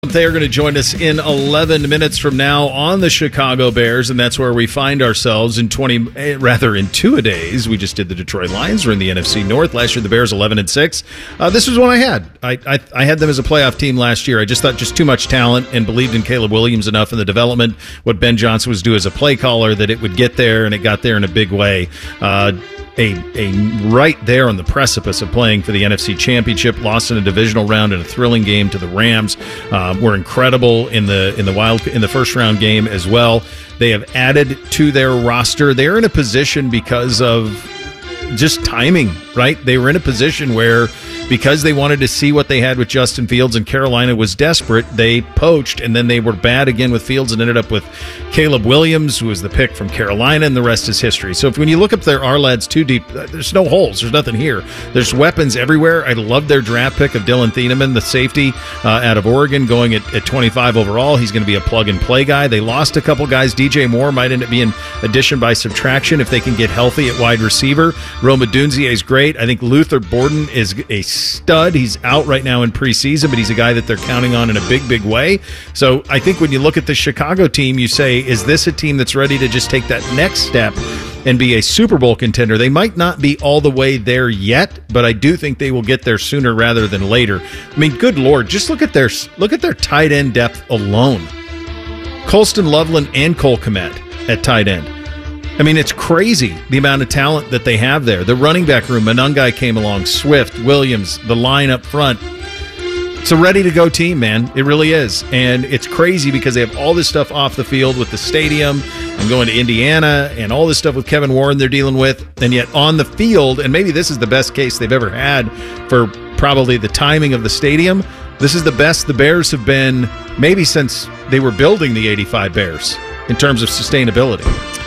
They are going to join us in 11 minutes from now on the Chicago Bears, and that's where we find ourselves in 2-a-days. We just did the Detroit Lions. We're in the NFC North. Last year, the Bears 11-6. This was one I had. I had them as a playoff team last year. I just thought just too much talent and believed in Caleb Williams enough in the development, what Ben Johnson was doing as a play caller, that it would get there, and it got there in a big way. Right there on the precipice of playing for the NFC Championship, lost in a divisional round in a thrilling game to the Rams. Were incredible in the first round game as well. They have added to their roster. They're in a position because of just timing, right? They were in a position where, because they wanted to see what they had with Justin Fields and Carolina was desperate, they poached, and then they were bad again with Fields and ended up with Caleb Williams, who was the pick from Carolina, and the rest is history. So when you look up their Ourlads too deep, there's no holes. There's nothing here. There's weapons everywhere. I love their draft pick of Dylan Thieneman, the safety out of Oregon, going at 25 overall. He's going to be a plug-and-play guy. They lost a couple guys. DJ Moore might end up being addition by subtraction if they can get healthy at wide receiver. Roma Dunzier is great. I think Luther Borden is a stud. He's out right now in preseason, but he's a guy that they're counting on in a big, big way. So I think when you look at the Chicago team, you say, is this a team that's ready to just take that next step and be a Super Bowl contender? They might not be all the way there yet, but I do think they will get there sooner rather than later. I mean, good Lord, just look at their tight end depth alone. Colston Loveland and Cole Kmet at tight end. I mean, it's crazy the amount of talent that they have there. The running back room, Monangai came along, Swift, Williams, the line up front. It's a ready-to-go team, man. It really is. And it's crazy because they have all this stuff off the field with the stadium and going to Indiana and all this stuff with Kevin Warren they're dealing with. And yet on the field, and maybe this is the best case they've ever had for probably the timing of the stadium, this is the best the Bears have been maybe since they were building the 85 Bears in terms of sustainability.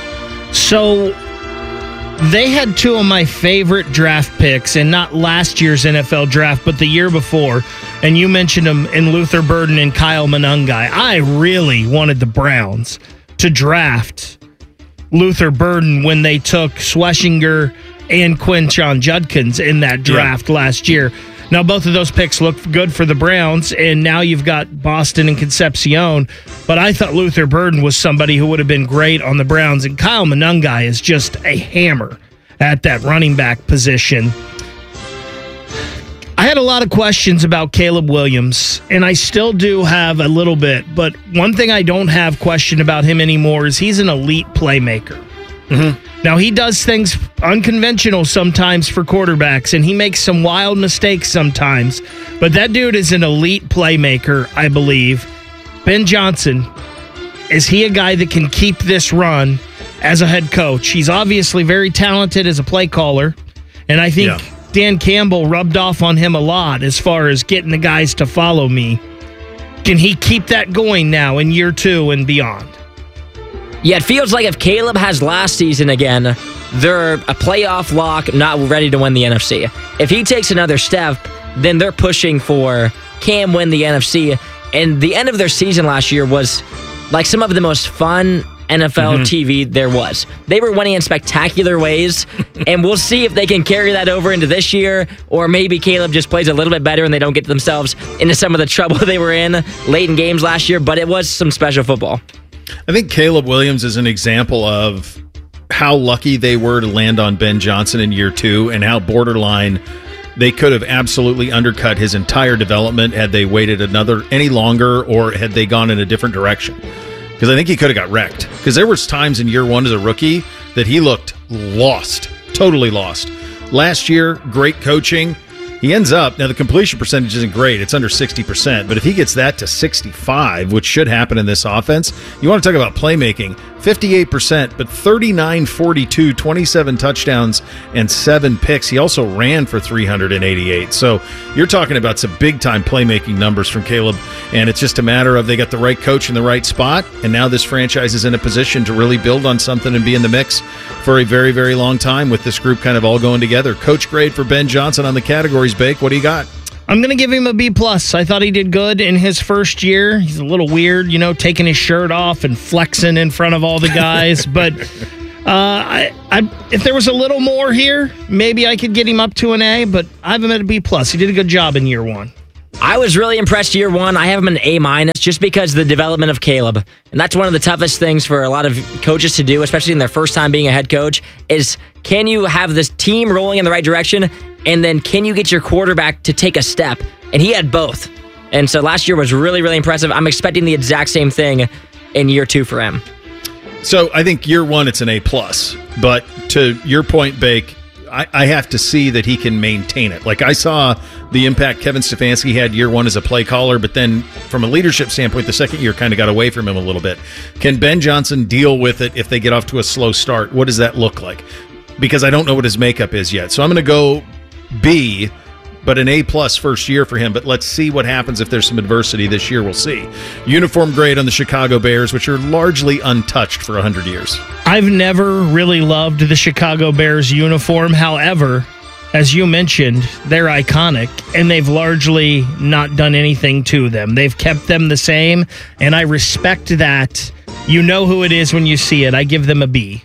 So they had two of my favorite draft picks, and not last year's NFL draft, but the year before. And you mentioned them in Luther Burden and Kyle Monangai. I really wanted the Browns to draft Luther Burden when they took Schlesinger and Quinshon Judkins in that draft last year. Now, both of those picks look good for the Browns, and now you've got Boston and Concepcion. But I thought Luther Burden was somebody who would have been great on the Browns, and Kyle Monangai is just a hammer at that running back position. I had a lot of questions about Caleb Williams, and I still do have a little bit. But one thing I don't have question about him anymore is he's an elite playmaker. Mm-hmm. Now, he does things unconventional sometimes for quarterbacks, and he makes some wild mistakes sometimes. But that dude is an elite playmaker, I believe. Ben Johnson, is he a guy that can keep this run as a head coach? He's obviously very talented as a play caller, and I think Dan Campbell rubbed off on him a lot as far as getting the guys to follow me. Can he keep that going now in year 2 and beyond? Yeah, it feels like if Caleb has last season again, they're a playoff lock, not ready to win the NFC. If he takes another step, then they're pushing for Cam win the NFC. And the end of their season last year was like some of the most fun NFL TV there was. They were winning in spectacular ways, and we'll see if they can carry that over into this year, or maybe Caleb just plays a little bit better and they don't get themselves into some of the trouble they were in late in games last year, but it was some special football. I think Caleb Williams is an example of how lucky they were to land on Ben Johnson in year 2 and how borderline they could have absolutely undercut his entire development had they waited any longer or had they gone in a different direction. Because I think he could have got wrecked. Because there was times in year 1 as a rookie that he looked lost, totally lost. Last year, great coaching. He ends up, now the completion percentage isn't great, it's under 60%, but if he gets that to 65, which should happen in this offense, you want to talk about playmaking, 58%, but 39-42, 27 touchdowns and 7 picks. He also ran for 388. So you're talking about some big-time playmaking numbers from Caleb, and it's just a matter of they got the right coach in the right spot, and now this franchise is in a position to really build on something and be in the mix for a very, very long time with this group kind of all going together. Coach grade for Ben Johnson on the categories, Bake. What do you got? I'm going to give him a B+. I thought he did good in his first year. He's a little weird, taking his shirt off and flexing in front of all the guys. But if there was a little more here, maybe I could get him up to an A, but I have him at a B+. He did a good job in year 1. I was really impressed year one. I have him an A- just because of the development of Caleb. And that's one of the toughest things for a lot of coaches to do, especially in their first time being a head coach, is can you have this team rolling in the right direction, and then can you get your quarterback to take a step? And he had both. And so last year was really, really impressive. I'm expecting the exact same thing in year two for him. So I think year one, it's an A+. But to your point, Bake, I have to see that he can maintain it. Like I saw the impact Kevin Stefanski had year one as a play caller, but then from a leadership standpoint, the second year kind of got away from him a little bit. Can Ben Johnson deal with it if they get off to a slow start? What does that look like? Because I don't know what his makeup is yet. So I'm going to go B, but an A+ first year for him. But let's see what happens if there's some adversity this year. We'll see. Uniform grade on the Chicago Bears, which are largely untouched for 100 years. I've never really loved the Chicago Bears uniform. However, as you mentioned, they're iconic, and they've largely not done anything to them. They've kept them the same, and I respect that. You know who it is when you see it. I give them a B.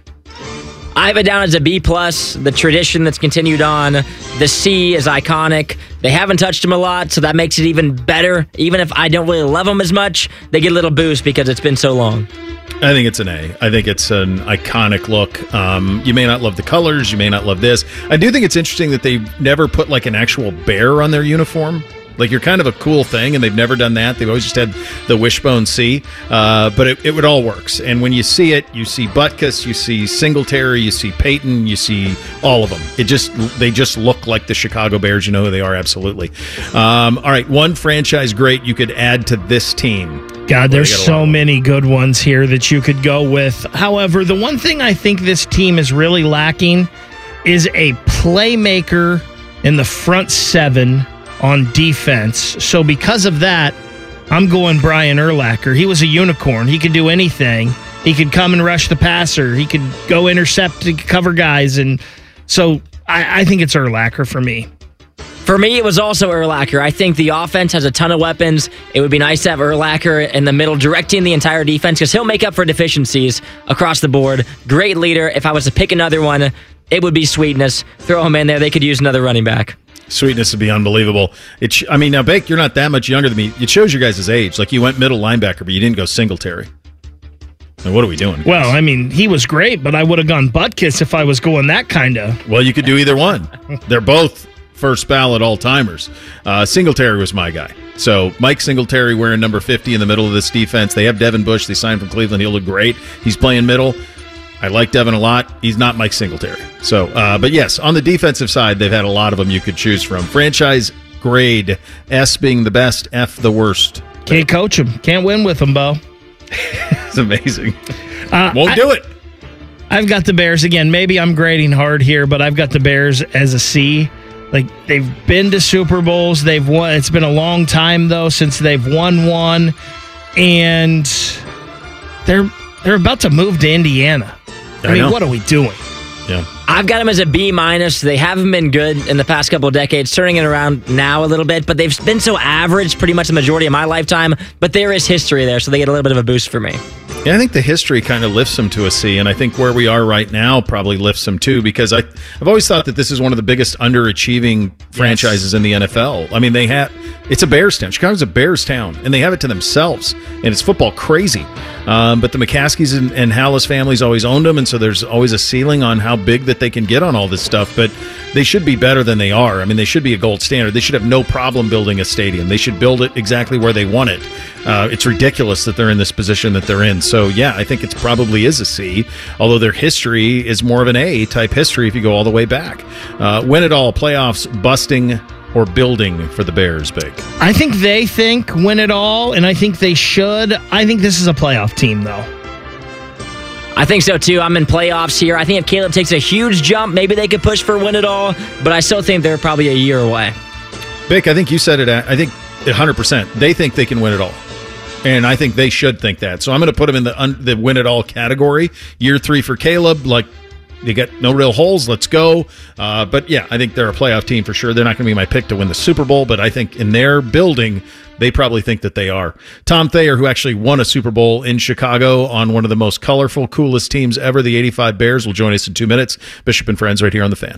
I have it down as a B+. The tradition that's continued on. The C is iconic. They haven't touched him a lot, so that makes it even better. Even if I don't really love them as much, they get a little boost because it's been so long. I think it's an A. I think it's an iconic look. You may not love the colors. You may not love this. I do think it's interesting that they've never put like an actual bear on their uniform. Like you're kind of a cool thing, and they've never done that. They've always just had the wishbone C, but it all works. And when you see it, you see Butkus, you see Singletary, you see Peyton, you see all of them. They just look like the Chicago Bears. You know who they are, absolutely. All right, one franchise great you could add to this team. God, there's so many good ones here that you could go with. However, the one thing I think this team is really lacking is a playmaker in the front seven on defense. So because of that, I'm going Brian Urlacher. He was a unicorn. He could do anything. He could come and rush the passer. He could go intercept and cover guys. And so I think it's Urlacher for me. For me, it was also Urlacher. I think the offense has a ton of weapons. It would be nice to have Urlacher in the middle directing the entire defense because he'll make up for deficiencies across the board. Great leader. If I was to pick another one, it would be Sweetness. Throw him in there. They could use another running back. Sweetness would be unbelievable. Now, Bake, you're not that much younger than me. It shows your guys' age. Like, you went middle linebacker, but you didn't go Singletary. And what are we doing, guys? Well, I mean, he was great, but I would have gone Butkus if I was going that kind of. Well, you could do either one. They're both first ballot all-timers. Singletary was my guy. So Mike Singletary wearing number 50 in the middle of this defense. They have Devin Bush. They signed from Cleveland. He'll look great. He's playing middle. I like Devin a lot. He's not Mike Singletary. So, but yes, on the defensive side, they've had a lot of them you could choose from. Franchise grade, S being the best, F the worst. Can't coach him. Can't win with him, Bo. It's amazing. Won't do it. I've got the Bears again. Maybe I'm grading hard here, but I've got the Bears as a C. Like, they've been to Super Bowls. They've won. It's been a long time, though, since they've won one. And they're about to move to Indiana. I mean, what are we doing? Yeah. I've got them as a B-. They haven't been good in the past couple of decades, turning it around now a little bit, but they've been so average pretty much the majority of my lifetime. But there is history there, so they get a little bit of a boost for me. Yeah, I think the history kind of lifts them to a C, and I think where we are right now probably lifts them too, because I've always thought that this is one of the biggest underachieving franchises in the NFL. I mean, it's a Bears town. Chicago's a Bears town, and they have it to themselves, and it's football crazy. But the McCaskies and Hallis families always owned them, and so there's always a ceiling on how big that they can get on all this stuff, but they should be better than they are. I mean, they should be a gold standard. They should have no problem building a stadium. They should build it exactly where they want it. It's ridiculous that they're in this position that they're in. So, yeah, I think it probably is a C, although their history is more of an A-type history if you go all the way back. Win it all, playoffs, busting, or building for the Bears, Big? I think they think win it all, and I think they should. I think this is a playoff team, though. I think so, too. I'm in playoffs here. I think if Caleb takes a huge jump, maybe they could push for win it all, but I still think they're probably a year away. Vic, I think you said it. I think 100%. They think they can win it all. And I think they should think that. So I'm going to put them in the win it all category. Year 3 for Caleb, like, they got no real holes. Let's go. But, yeah, I think they're a playoff team for sure. They're not going to be my pick to win the Super Bowl, but I think in their building, they probably think that they are. Tom Thayer, who actually won a Super Bowl in Chicago on one of the most colorful, coolest teams ever, the '85 Bears, will join us in 2 minutes. Bishop and Friends right here on The Fan.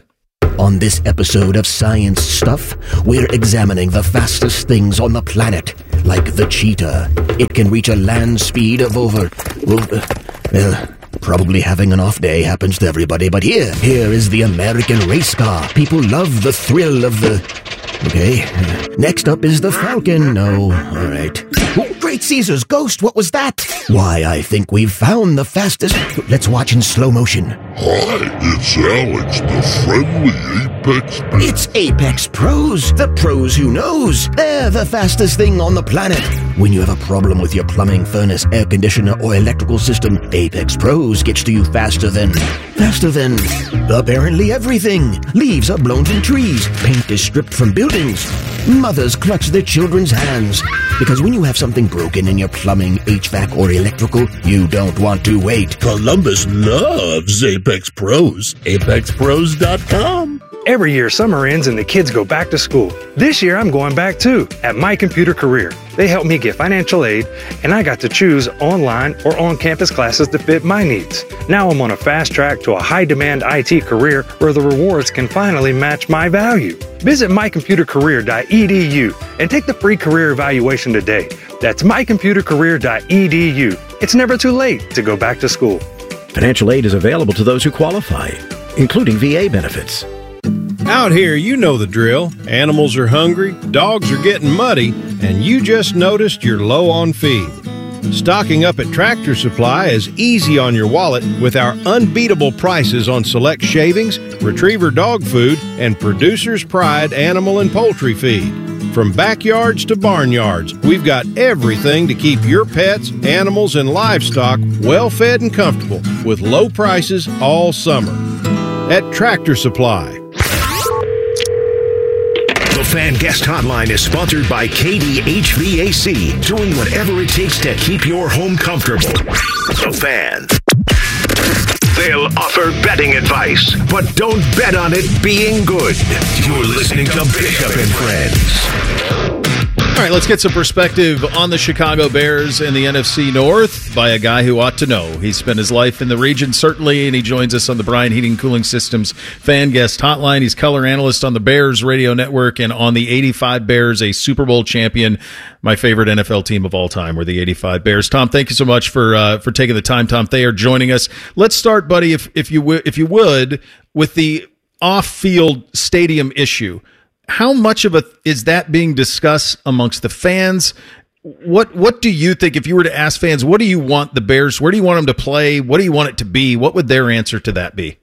On this episode of Science Stuff, we're examining the fastest things on the planet, like the cheetah. It can reach a land speed of over... probably having an off day happens to everybody, but here is the American race car. People love the thrill of the... Okay, next up is the Falcon. No, all right. Oh, Great Caesar's ghost, what was that? Why, I think we've found the fastest... Let's watch in slow motion. Hi, it's Alex, the friendly Apex... It's Apex Pros, the pros who knows. They're the fastest thing on the planet. When you have a problem with your plumbing, furnace, air conditioner, or electrical system, Apex Pros gets to you faster than apparently everything. Leaves are blown from trees. Paint is stripped from buildings. Mothers clutch their children's hands. Because when you have something broken in your plumbing, HVAC, or electrical, you don't want to wait. Columbus loves Apex Pros. ApexPros.com. Every year, summer ends and the kids go back to school. This year, I'm going back too, at My Computer Career. They helped me get financial aid, and I got to choose online or on-campus classes to fit my needs. Now I'm on a fast track to a high-demand IT career where the rewards can finally match my value. Visit mycomputercareer.edu and take the free career evaluation today. That's mycomputercareer.edu. It's never too late to go back to school. Financial aid is available to those who qualify, including VA benefits. Out here, you know the drill. Animals are hungry, dogs are getting muddy, and you just noticed you're low on feed. Stocking up at Tractor Supply is easy on your wallet with our unbeatable prices on select shavings, retriever dog food, and Producer's Pride animal and poultry feed. From backyards to barnyards, we've got everything to keep your pets, animals, and livestock well fed and comfortable with low prices all summer. At Tractor Supply. The Fan Guest Hotline is sponsored by KDHVAC, doing whatever it takes to keep your home comfortable. The Fan. They'll offer betting advice, but don't bet on it being good. You're listening to Bishop and Friends. All right, let's get some perspective on the Chicago Bears and the NFC North by a guy who ought to know. He spent his life in the region, certainly, and he joins us on the Bryant Heating Cooling Systems Fan Guest Hotline. He's color analyst on the Bears Radio Network and on the 85 Bears, a Super Bowl champion. My favorite NFL team of all time were the 85 Bears. Tom, thank you so much for taking the time. Tom Thayer joining us. Let's start, buddy, if you would, with the off-field stadium issue. How much of is that being discussed amongst the fans? What do you think, if you were to ask fans, what do you want the Bears, where do you want them to play? What do you want it to be? What would their answer to that be?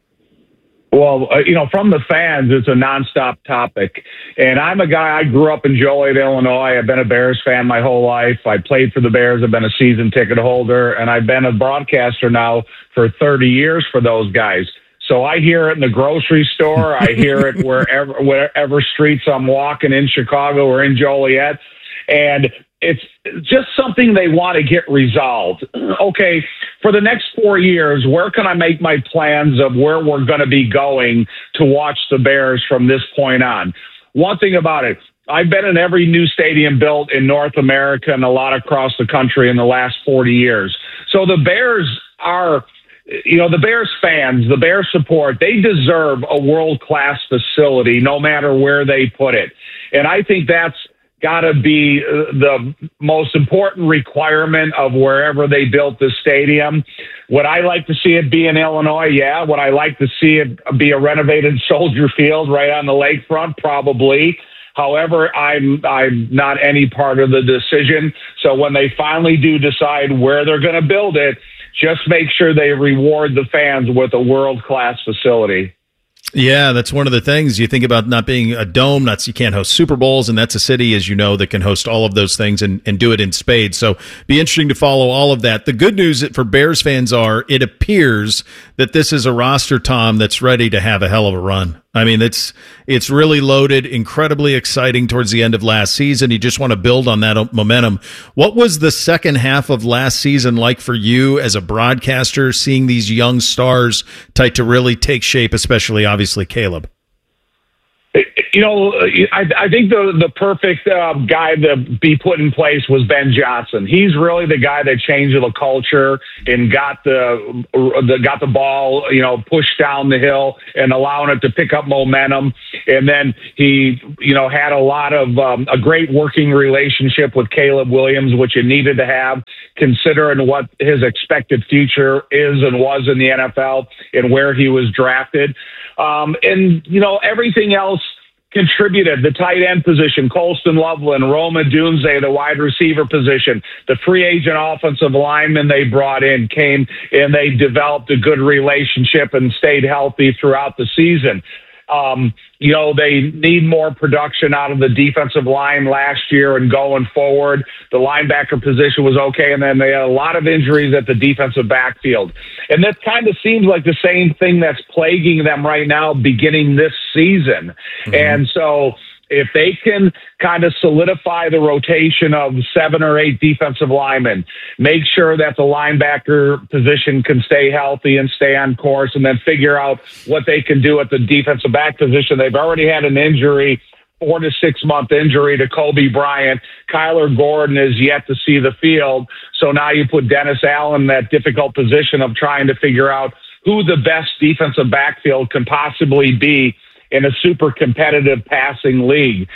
Well, from the fans, it's a nonstop topic. And I'm a guy, I grew up in Joliet, Illinois. I've been a Bears fan my whole life. I played for the Bears. I've been a season ticket holder. And I've been a broadcaster now for 30 years for those guys. So I hear it in the grocery store. I hear it wherever streets I'm walking in Chicago or in Joliet. And it's just something they want to get resolved. Okay, for the next 4 years, where can I make my plans of where we're going to be going to watch the Bears from this point on? One thing about it, I've been in every new stadium built in North America and a lot across the country in the last 40 years. So the Bears are... the Bears fans, the Bears support, they deserve a world-class facility no matter where they put it. And I think that's got to be the most important requirement of wherever they built the stadium. Would I like to see it be in Illinois? Yeah. Would I like to see it be a renovated Soldier Field right on the lakefront? Probably. However, I'm not any part of the decision. So when they finally do decide where they're going to build it, just make sure they reward the fans with a world-class facility. Yeah, that's one of the things. You think about not being a dome, you can't host Super Bowls, and that's a city, as you know, that can host all of those things and do it in spades. So be interesting to follow all of that. The good news for Bears fans it appears that this is a roster, Tom, that's ready to have a hell of a run. I mean, it's really loaded, incredibly exciting towards the end of last season. You just want to build on that momentum. What was the second half of last season like for you as a broadcaster, seeing these young stars to really take shape, especially, obviously, Caleb? I think the perfect guy to be put in place was Ben Johnson. He's really the guy that changed the culture and got the ball, pushed down the hill and allowing it to pick up momentum. And then he, had a lot of a great working relationship with Caleb Williams, which you needed to have, considering what his expected future is and was in the NFL and where he was drafted. And everything else contributed. The tight end position, Colston Loveland, Roma Dunze, the wide receiver position, the free agent offensive lineman they brought in came and they developed a good relationship and stayed healthy throughout the season. They need more production out of the defensive line last year and going forward. The linebacker position was okay, and then they had a lot of injuries at the defensive backfield. And that kind of seems like the same thing that's plaguing them right now beginning this season. Mm-hmm. And so if they can kind of solidify the rotation of 7 or 8 defensive linemen, make sure that the linebacker position can stay healthy and stay on course, and then figure out what they can do at the defensive back position. They've already had an injury, 4 to 6 month injury to Kobe Bryant. Kyler Gordon is yet to see the field. So now you put Dennis Allen in that difficult position of trying to figure out who the best defensive backfield can possibly be in a super competitive passing league.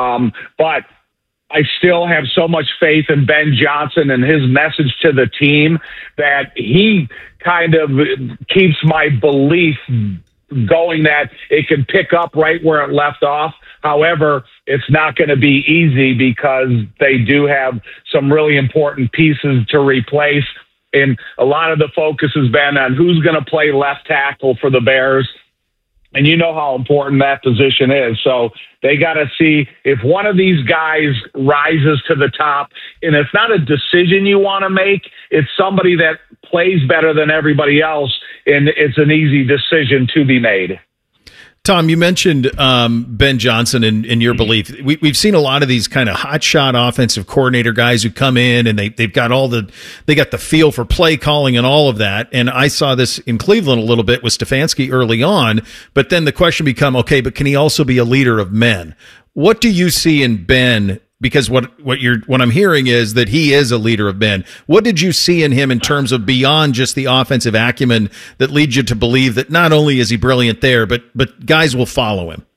But I still have so much faith in Ben Johnson and his message to the team that he kind of keeps my belief going that it can pick up right where it left off. However, it's not going to be easy because they do have some really important pieces to replace. And a lot of the focus has been on who's going to play left tackle for the Bears. And you know how important that position is. So they got to see if one of these guys rises to the top. And it's not a decision you want to make. It's somebody that plays better than everybody else. And it's an easy decision to be made. Tom, you mentioned Ben Johnson and your belief. We've seen a lot of these kind of hotshot offensive coordinator guys who come in and they've got they got the feel for play calling and all of that. And I saw this in Cleveland a little bit with Stefanski early on. But then the question become, okay, but can he also be a leader of men? What do you see in Ben? Because what I'm hearing is that he is a leader of men. What did you see in him in terms of beyond just the offensive acumen that leads you to believe that not only is he brilliant there, but guys will follow him?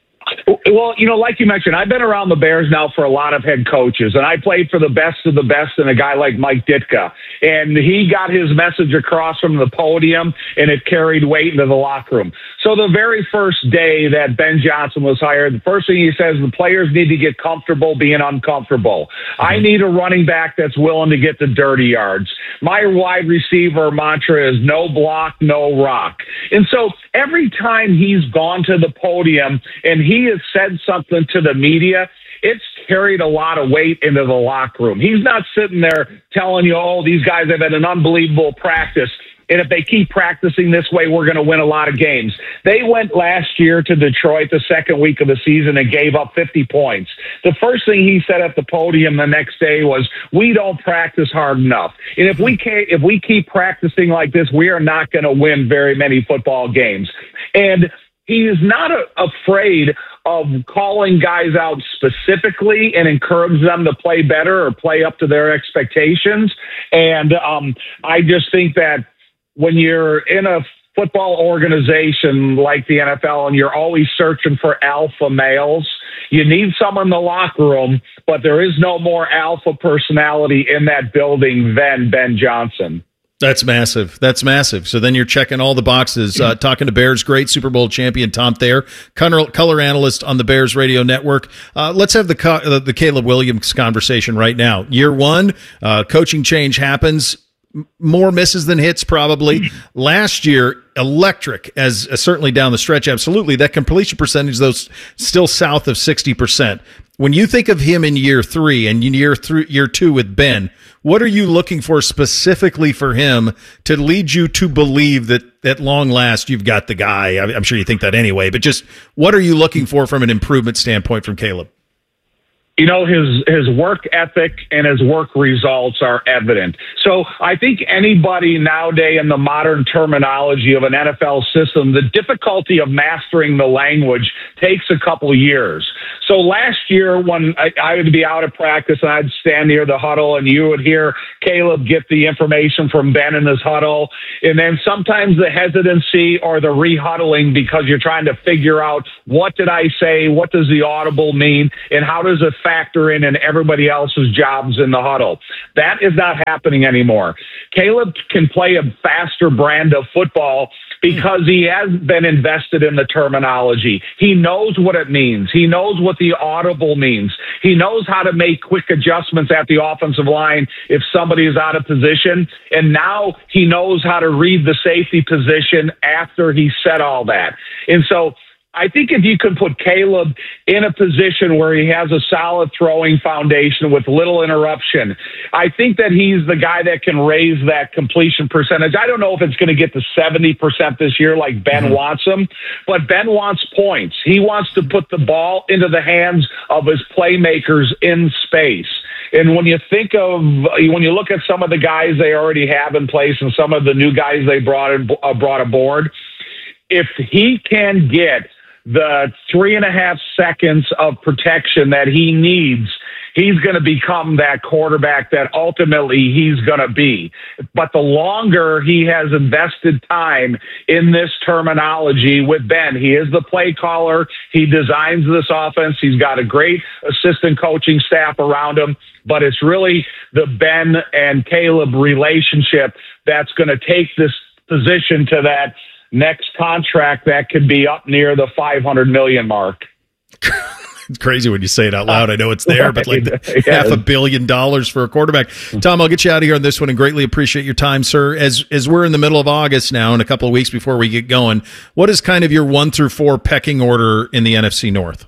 Well, like you mentioned, I've been around the Bears now for a lot of head coaches, and I played for the best of the best and a guy like Mike Ditka. And he got his message across from the podium, and it carried weight into the locker room. So the very first day that Ben Johnson was hired, the first thing he says, the players need to get comfortable being uncomfortable. Mm-hmm. I need a running back that's willing to get the dirty yards. My wide receiver mantra is no block, no rock. And so every time he's gone to the podium and he has said something to the media, it's carried a lot of weight into the locker room. He's not sitting there telling you, oh, these guys have had an unbelievable practice, and if they keep practicing this way, we're going to win a lot of games. They went last year to Detroit the second week of the season and gave up 50 points. The first thing he said at the podium the next day was, we don't practice hard enough. And if we keep practicing like this, we are not going to win very many football games. And he is not afraid of calling guys out specifically and encourage them to play better or play up to their expectations. And I just think that when you're in a football organization like the NFL and you're always searching for alpha males, you need someone in the locker room, but there is no more alpha personality in that building than Ben Johnson. That's massive. That's massive. So then you're checking all the boxes. Talking to Bears great Super Bowl champion Tom Thayer, color analyst on the Bears Radio Network. Let's have the Caleb Williams conversation right now. Year one, coaching change happens. More misses than hits, probably. Last year, electric, as certainly down the stretch, absolutely. That completion percentage, though, still south of 60%. When you think of him in year three and year two with Ben, what are you looking for specifically for him to lead you to believe that at long last you've got the guy? I'm sure you think that anyway, but just what are you looking for from an improvement standpoint from Caleb? you know, his work ethic and his work results are evident. So I think anybody nowadays in the modern terminology of an NFL system, the difficulty of mastering the language takes a couple of years. So last year when I would be out of practice and I'd stand near the huddle and you would hear Caleb get the information from Ben in his huddle, and then sometimes the hesitancy or the rehuddling because you're trying to figure out what did I say, what does the audible mean, and how does it factor in everybody else's jobs in the huddle. That is not happening anymore. Caleb can play a faster brand of football because he has been invested in the terminology. He knows what it means. He knows what the audible means. He knows how to make quick adjustments at the offensive line if somebody is out of position. And now he knows how to read the safety position after he said all that. And so I think if you can put Caleb in a position where he has a solid throwing foundation with little interruption, I think that he's the guy that can raise that completion percentage. I don't know if it's going to get to 70% this year like Ben wants him, but Ben wants points. He wants to put the ball into the hands of his playmakers in space. And when you look at some of the guys they already have in place and some of the new guys they brought aboard, if he can get the 3.5 seconds of protection that he needs, he's going to become that quarterback that ultimately he's going to be. But the longer he has invested time in this terminology with Ben, he is the play caller. He designs this offense. He's got a great assistant coaching staff around him. But it's really the Ben and Caleb relationship that's going to take this position to that next contract that could be up near the $500 million mark. It's crazy when you say it out loud. I know it's there, but like $500 million for a quarterback. Tom, I'll get you out of here on this one and greatly appreciate your time, sir. As we're in the middle of August now and a couple of weeks before we get going, what is kind of your 1 through 4 pecking order in the NFC North?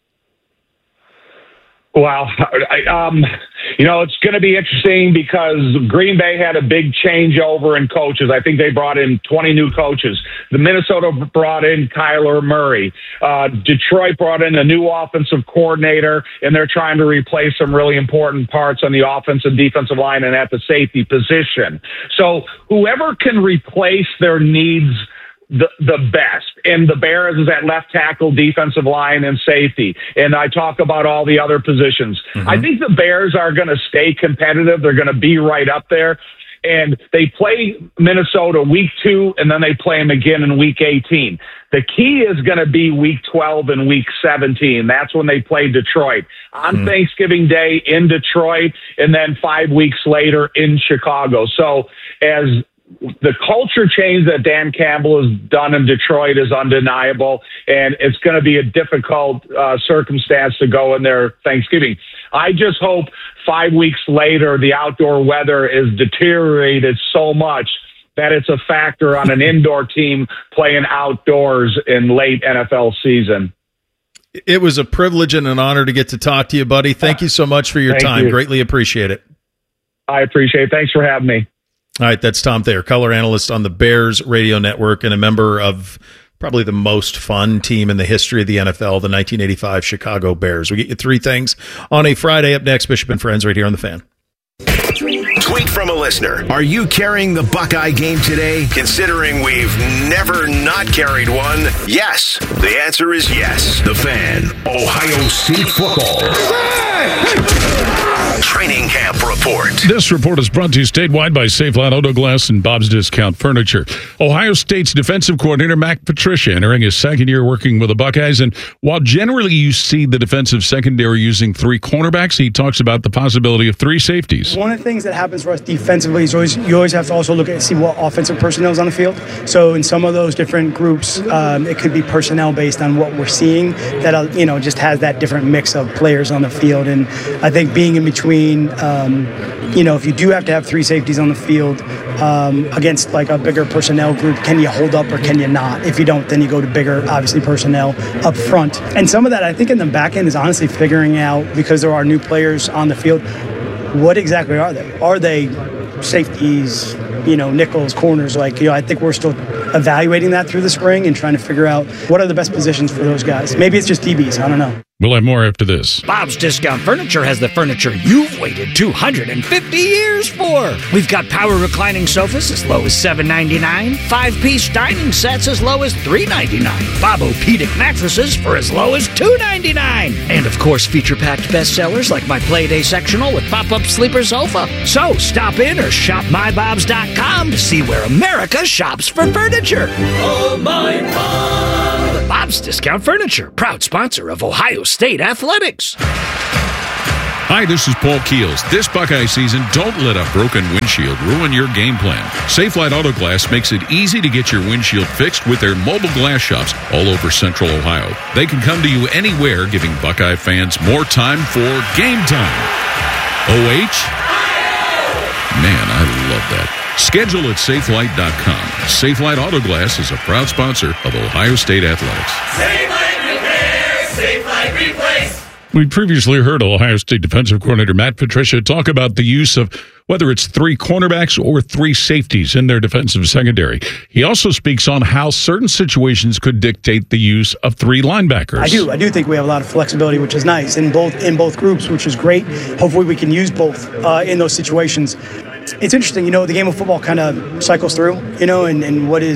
Wow. It's going to be interesting because Green Bay had a big changeover in coaches. I think they brought in 20 new coaches. The Minnesota brought in Kyler Murray. Detroit brought in a new offensive coordinator, and they're trying to replace some really important parts on the offensive defensive line and at the safety position. So whoever can replace their needs the best. And the Bears is at left tackle, defensive line, and safety. And I talk about all the other positions. I think the Bears are going to stay competitive. They're going to be right up there. And they play Minnesota week 2, and then they play them again in week 18. The key is going to be week 12 and week 17. That's when they play Detroit. On Thanksgiving Day in Detroit, and then 5 weeks later in Chicago. So as the culture change that Dan Campbell has done in Detroit is undeniable, and it's going to be a difficult circumstance to go in there Thanksgiving. I just hope 5 weeks later the outdoor weather is deteriorated so much that it's a factor on an indoor team playing outdoors in late NFL season. It was a privilege and an honor to get to talk to you, buddy. Thank you so much for your time. Greatly appreciate it. I appreciate it. Thanks for having me. All right, that's Tom Thayer, color analyst on the Bears radio network and a member of probably the most fun team in the history of the NFL, the 1985 Chicago Bears. We get you 3 things on a Friday. Up next, Bishop and Friends right here on The Fan. Tweet from a listener. Are you carrying the Buckeye game today? Considering we've never not carried one, yes. The answer is yes. The Fan, Ohio State football. Training camp report. This report is brought to you statewide by Safelot Auto Glass and Bob's Discount Furniture. Ohio State's defensive coordinator, Mac Patricia, entering his second year working with the Buckeyes. And while generally you see the defensive secondary using 3 cornerbacks, he talks about the possibility of 3 safeties. One of the things that happens for us defensively is you always have to also look at see what offensive personnel is on the field. So in some of those different groups, it could be personnel based on what we're seeing that just has that different mix of players on the field. And I think being in between, if you do have to have 3 safeties on the field against like a bigger personnel group, can you hold up or can you not? If you don't, then you go to bigger, obviously, personnel up front. And some of that, I think, in the back end is honestly figuring out, because there are new players on the field, what exactly are they? Are they safeties, nickels, corners? I think we're still evaluating that through the spring and trying to figure out what are the best positions for those guys. Maybe it's just DBs. I don't know. We'll have more after this. Bob's Discount Furniture has the furniture you've waited 250 years for. We've got power reclining sofas as low as $7.99, 5-piece dining sets as low as $3.99, Bob-O-Pedic mattresses for as low as $2.99, and of course feature-packed bestsellers like my Playday sectional with pop-up sleeper sofa. So stop in or shop mybobs.com to see where America shops for furniture. Oh, my Bob! Bob's Discount Furniture, proud sponsor of Ohio State Athletics. Hi, this is Paul Keels. This Buckeye season, don't let a broken windshield ruin your game plan. Safelite Auto Glass makes it easy to get your windshield fixed with their mobile glass shops all over Central Ohio. They can come to you anywhere, giving Buckeye fans more time for game time. OH? Man, I love that. Schedule at safelite.com. Safelite Auto Glass is a proud sponsor of Ohio State Athletics. Safelite Repair, Safelite Replace. We previously heard Ohio State defensive coordinator Matt Patricia talk about the use of whether it's 3 cornerbacks or 3 safeties in their defensive secondary. He also speaks on how certain situations could dictate the use of 3 linebackers. I do think we have a lot of flexibility, which is nice in both groups, which is great. Hopefully we can use both in those situations. It's interesting, the game of football kind of cycles through, and what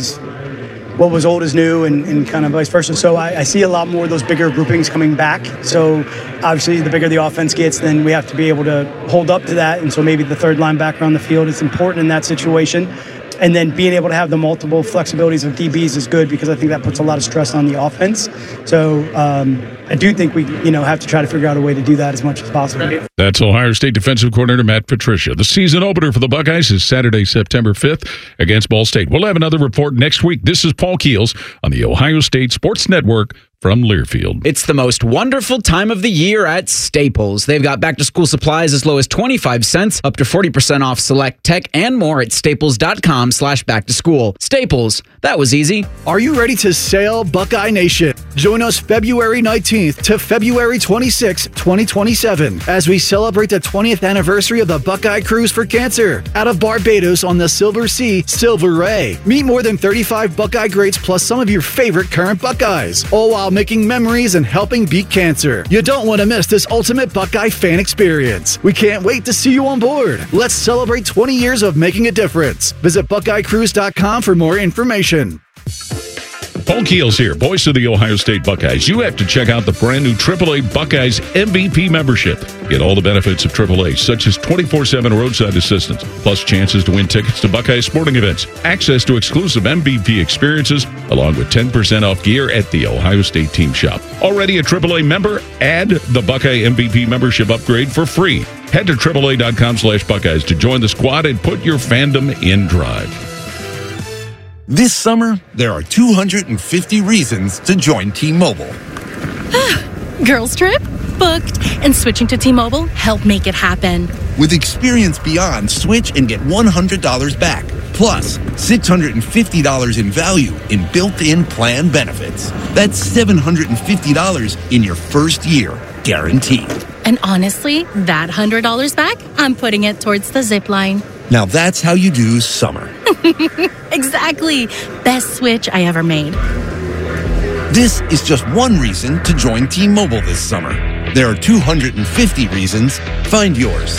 was old is new and kind of vice versa. So I see a lot more of those bigger groupings coming back. So obviously the bigger the offense gets, then we have to be able to hold up to that. And so maybe the third linebacker on the field is important in that situation. And then being able to have the multiple flexibilities of DBs is good because I think that puts a lot of stress on the offense. So I do think we, have to try to figure out a way to do that as much as possible. That's Ohio State defensive coordinator Matt Patricia. The season opener for the Buckeyes is Saturday, September 5th against Ball State. We'll have another report next week. This is Paul Keels on the Ohio State Sports Network from Learfield. It's the most wonderful time of the year at Staples. They've got back-to-school supplies as low as 25 cents, up to 40% off select tech, and more at staples.com/back-to-school. Staples, that was easy. Are you ready to sail, Buckeye Nation? Join us February 19th to February 26th, 2027, as we celebrate the 20th anniversary of the Buckeye Cruise for Cancer out of Barbados on the Silver Sea, Silver Ray. Meet more than 35 Buckeye greats plus some of your favorite current Buckeyes, all while making memories and helping beat cancer. You don't want to miss this ultimate Buckeye fan experience. We can't wait to see you on board. Let's celebrate 20 years of making a difference. Visit BuckeyeCruise.com for more information. Paul Keels here, voice of the Ohio State Buckeyes. You have to check out the brand new AAA Buckeyes MVP membership. Get all the benefits of AAA, such as 24/7 roadside assistance, plus chances to win tickets to Buckeye sporting events, access to exclusive MVP experiences, along with 10% off gear at the Ohio State team shop. Already a AAA member? Add the Buckeye MVP membership upgrade for free. Head to AAA.com/Buckeyes to join the squad and put your fandom in drive. This summer, there are 250 reasons to join T-Mobile. Girls trip? Booked. And switching to T-Mobile helped make it happen. With Experience Beyond, switch and get $100 back. Plus, $650 in value in built-in plan benefits. That's $750 in your first year, guaranteed. And honestly, that $100 back, I'm putting it towards the zip line. Now that's how you do summer. Exactly. Best switch I ever made. This is just one reason to join T-Mobile this summer. There are 250 reasons. Find yours.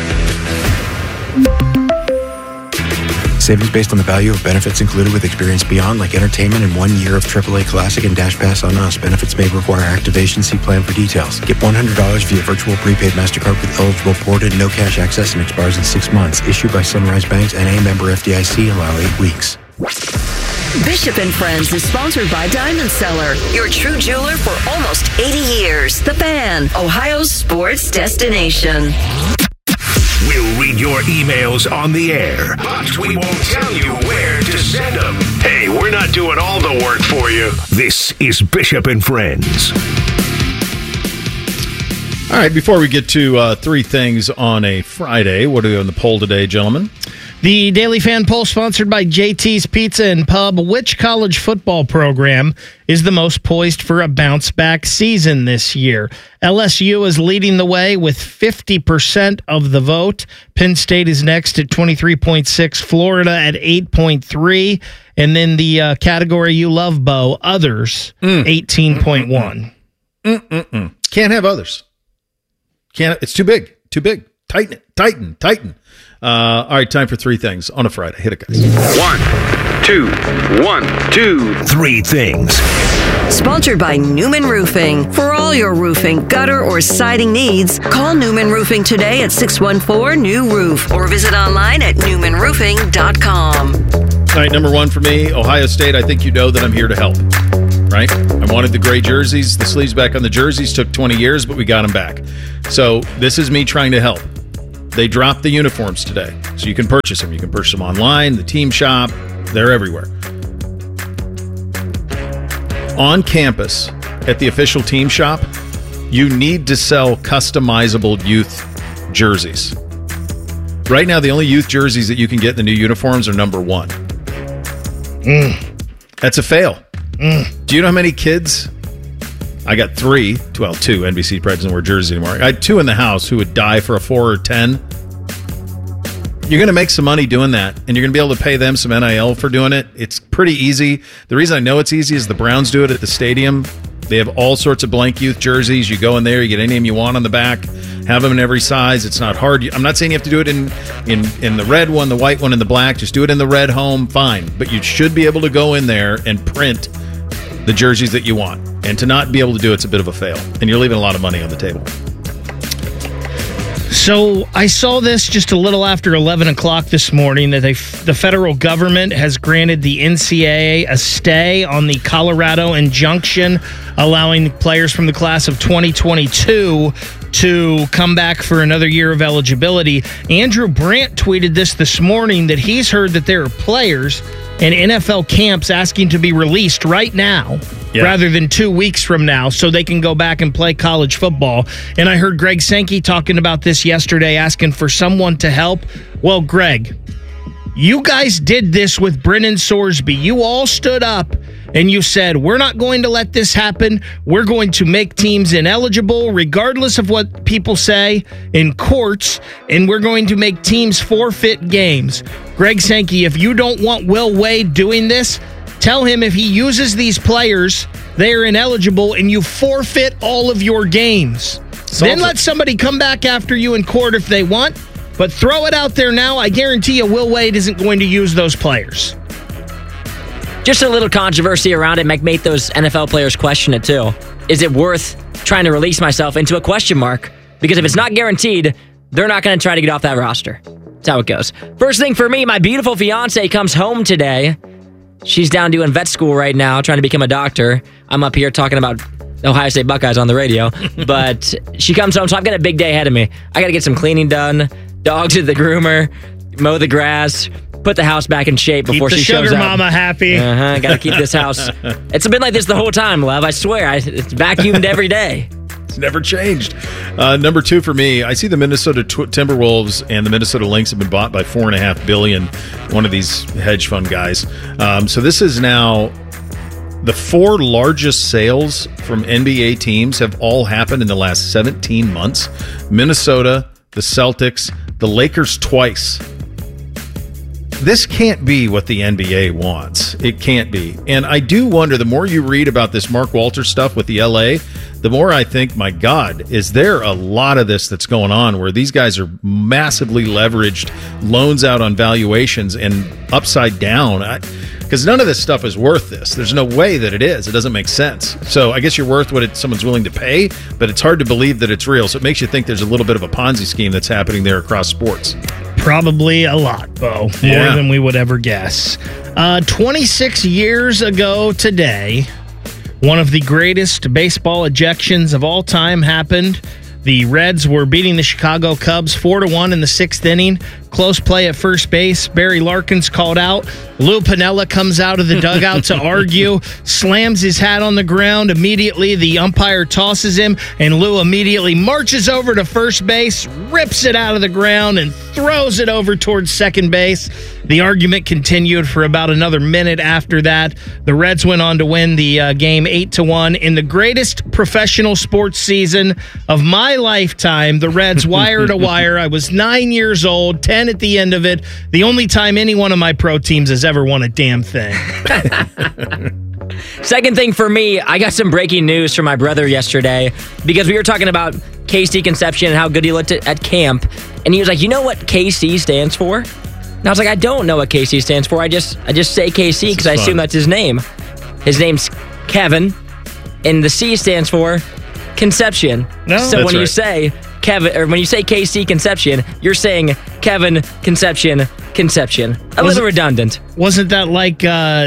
Savings based on the value of benefits included with Experience Beyond, like entertainment and 1 year of AAA Classic and Dash Pass on Us. Benefits may require activation. See plan for details. Get $100 via virtual prepaid MasterCard with eligible ported, no cash access, and expires in 6 months. Issued by Sunrise Banks, N.A. member FDIC. Allow 8 weeks. Bishop & Friends is sponsored by Diamond Seller, your true jeweler for almost 80 years. The Fan, Ohio's sports destination. We'll read your emails on the air, but we won't tell you where to send them. Hey, we're not doing all the work for you. This is Bishop & Friends. All right, before we get to 3 things on a Friday, what are we on the poll today, gentlemen? The Daily Fan poll sponsored by JT's Pizza and Pub. Which college football program is the most poised for a bounce-back season this year? LSU is leading the way with 50% of the vote. Penn State is next at 23.6%. Florida at 8.3%. And then the category you love, Bo, others, 18.1%. Can't have others. It's too big. Too big. Tighten it. Tighten. All right, time for three things on a Friday. Hit it, guys. 1, 2, 3 things. Sponsored by Newman Roofing. For all your roofing, gutter, or siding needs, call Newman Roofing today at 614-NEW-ROOF or visit online at newmanroofing.com. All right, number one for me, Ohio State. I think you know that I'm here to help, right? I wanted the gray jerseys. The sleeves back on the jerseys took 20 years, but we got them back. So this is me trying to help. They dropped the uniforms today, so you can purchase them. You can purchase them online, the team shop. They're everywhere. On campus, at the official team shop, you need to sell customizable youth jerseys. Right now, the only youth jerseys that you can get in the new uniforms are number 1. That's a fail. Do you know how many kids? I got 3, well, 2 NBC Preds don't wear jerseys anymore. I had 2 in the house who would die for a 4 or 10. You're going to make some money doing that, and you're going to be able to pay them some NIL for doing it. It's pretty easy. The reason I know it's easy is the Browns do it at the stadium. They have all sorts of blank youth jerseys. You go in there, you get any name you want on the back, have them in every size. It's not hard. I'm not saying you have to do it in the red one, the white one, and the black. Just do it in the red home, fine. But you should be able to go in there and print the jerseys that you want. And to not be able to do it's a bit of a fail. And you're leaving a lot of money on the table. So I saw this just a little after 11 o'clock this morning that the federal government has granted the NCAA a stay on the Colorado injunction allowing players from the class of 2022 to come back for another year of eligibility. Andrew Brandt tweeted this morning that he's heard that there are players in NFL camps asking to be released right now rather than 2 weeks from now so they can go back and play college football. And I heard Greg Sankey talking about this yesterday, asking for someone to help. Well, Greg, you guys did this with Brennan Sorsby. You all stood up and you said, we're not going to let this happen. We're going to make teams ineligible regardless of what people say in courts, and we're going to make teams forfeit games. Greg Sankey, if you don't want Will Wade doing this, tell him if he uses these players, they are ineligible, and you forfeit all of your games. Then let somebody come back after you in court if they want, but throw it out there now. I guarantee you Will Wade isn't going to use those players. Just a little controversy around it make those NFL players question it too. Is it worth trying to release myself into a question mark? Because if it's not guaranteed, they're not going to try to get off that roster. That's how it goes. First thing for me, my beautiful fiance comes home today. She's down doing vet school right now, trying to become a doctor. I'm up here talking about Ohio State Buckeyes on the radio. But she comes home, so I've got a big day ahead of me. I got to get some cleaning done, dogs at the groomer, mow the grass, put the house back in shape before she shows up. Keep the sugar mama happy. Got to keep this house. It's been like this the whole time, love. I swear. It's vacuumed every day. It's never changed. Number 2 for me, I see the Minnesota Timberwolves and the Minnesota Lynx have been bought by $4.5 billion. One of these hedge fund guys. So this is now the 4 largest sales from NBA teams have all happened in the last 17 months. Minnesota, the Celtics, the Lakers twice. This can't be what the NBA wants. It can't be. And I do wonder, the more you read about this Mark Walters stuff with the LA, the more I think, my God, is there a lot of this that's going on where these guys are massively leveraged, loans out on valuations and upside down? Because none of this stuff is worth this. There's no way that it is. It doesn't make sense. So I guess you're worth what someone's willing to pay, but it's hard to believe that it's real. So it makes you think there's a little bit of a Ponzi scheme that's happening there across sports. Probably a lot, Bo. More than we would ever guess. 26 years ago today, one of the greatest baseball ejections of all time happened. The Reds were beating the Chicago Cubs 4-1 in the 6th inning. Close play at first base. Barry Larkins called out. Lou Piniella comes out of the dugout to argue, slams his hat on the ground. Immediately, the umpire tosses him, and Lou immediately marches over to first base, rips it out of the ground, and throws it over towards second base. The argument continued for about another minute after that. The Reds went on to win the game 8-1. In the greatest professional sports season of my lifetime, the Reds wire to wire. I was 9 years old, 10 at the end of it. The only time any one of my pro teams has ever won a damn thing. Second thing for me, I got some breaking news from my brother yesterday because we were talking about KC Conception and how good he looked at camp. And he was like, you know what KC stands for? And I was like, I don't know what KC stands for. I just say KC because I assume that's his name. His name's Kevin, and the C stands for Conception. No, so when you say Kevin, or when you say KC Conception, you're saying Kevin Conception. A little redundant. Wasn't that like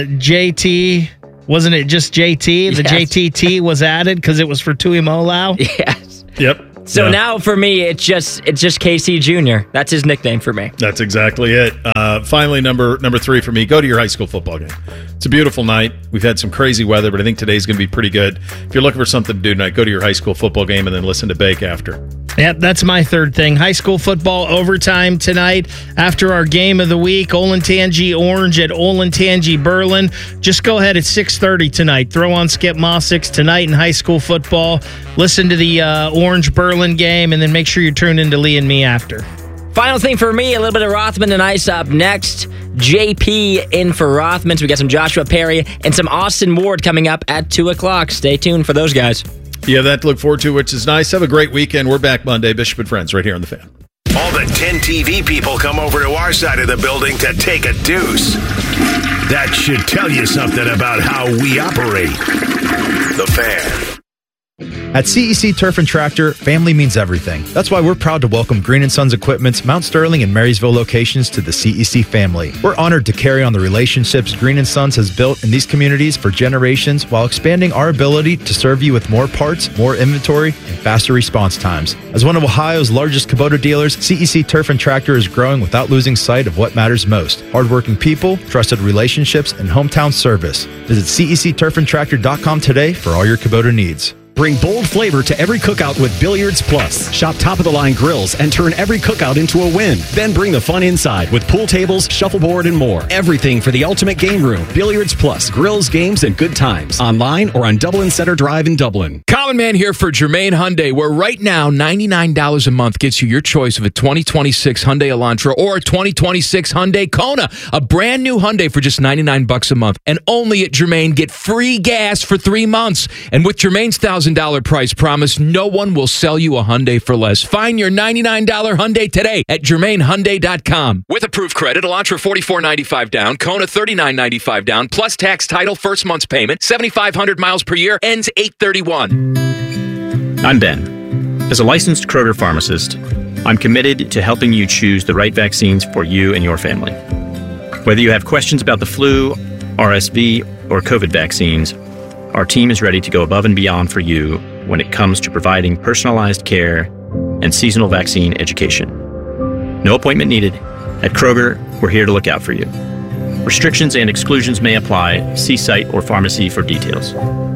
JT? Wasn't it just JT? The JTT was added because it was for Tuimoloau? Yes. Yep. So now for me, it's just KC Jr. That's his nickname for me. That's exactly it. Finally, number 3 for me. Go to your high school football game. It's a beautiful night. We've had some crazy weather, but I think today's going to be pretty good. If you're looking for something to do tonight, go to your high school football game and then listen to Bake after. Yep, that's my third thing. High school football overtime tonight after our game of the week. Olentangy Orange at Olentangy Berlin. Just go ahead at 6:30 tonight. Throw on Skip Mossick's tonight in high school football. Listen to the Orange Berlin game, and then make sure you tune into Lee and me after. Final thing for me, a little bit of Rothman and Ice up next. JP in for Rothman. So we got some Joshua Perry and some Austin Ward coming up at 2 o'clock. Stay tuned for those guys. You have that to look forward to, which is nice. Have a great weekend. We're back Monday. Bishop and Friends right here on The Fan. All the 10 TV people come over to our side of the building to take a deuce. That should tell you something about how we operate. The Fan. At CEC Turf and Tractor, family means everything. That's why we're proud to welcome Green & Sons Equipment's Mount Sterling and Marysville locations to the CEC family. We're honored to carry on the relationships Green & Sons has built in these communities for generations while expanding our ability to serve you with more parts, more inventory, and faster response times. As one of Ohio's largest Kubota dealers, CEC Turf and Tractor is growing without losing sight of what matters most: hardworking people, trusted relationships, and hometown service. Visit CECTurfandTractor.com today for all your Kubota needs. Bring bold flavor to every cookout with Billiards Plus. Shop top-of-the-line grills and turn every cookout into a win. Then bring the fun inside with pool tables, shuffleboard, and more. Everything for the ultimate game room. Billiards Plus. Grills, games, and good times. Online or on Dublin Center Drive in Dublin. Common Man here for Germain Hyundai, where right now $99 a month gets you your choice of a 2026 Hyundai Elantra or a 2026 Hyundai Kona. A brand new Hyundai for just $99 a month. And only at Germain, get free gas for 3 months. And with Germain's $1,000 price promise, no one will sell you a Hyundai for less. Find your $99 Hyundai today at GermainHyundai.com. With approved credit, Elantra $44.95 down, Kona $39.95 down, plus tax, title, first month's payment, 7,500 miles per year, ends 8/31. I'm Ben. As a licensed Kroger pharmacist, I'm committed to helping you choose the right vaccines for you and your family. Whether you have questions about the flu, RSV, or COVID vaccines, our team is ready to go above and beyond for you when it comes to providing personalized care and seasonal vaccine education. No appointment needed. At Kroger, we're here to look out for you. Restrictions and exclusions may apply. See site or pharmacy for details.